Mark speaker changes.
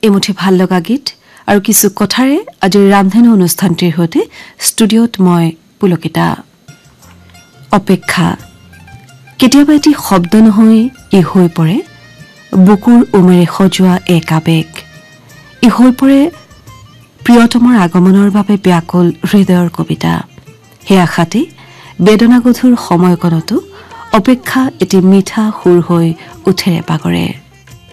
Speaker 1: এমুঠি ভাল লগা গীত আৰু কিছু কথাৰে আজিৰ ৰামধেনু অনুষ্ঠানটিৰ সৈতে ষ্টুডিঅ'ত মই পুলকিতা। অপেক্ষা কেতিয়াবা এটি শব্দ নহয় ই হৈ পৰে বুকুৰ উমেৰে সজোৱা এক আবেগ। ই হৈ পৰে প্ৰিয়তমৰ আগমনৰ বাবে ব্যাকুল হৃদয়ৰ কবিতা। সেই আশাতে বেদনাগধুৰ সময়কণতো অপেক্ষা এটি মিঠা সুৰ হৈ উঠেৰে পাগৰে।